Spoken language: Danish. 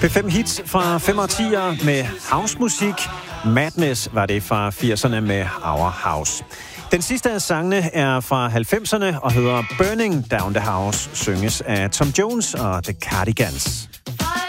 P5 hits fra 5 årtier med housemusik. Madness var det fra 80'erne med Our House. Den sidste af sangene er fra 90'erne og hedder Burning Down the House, synges af Tom Jones og The Cardigans.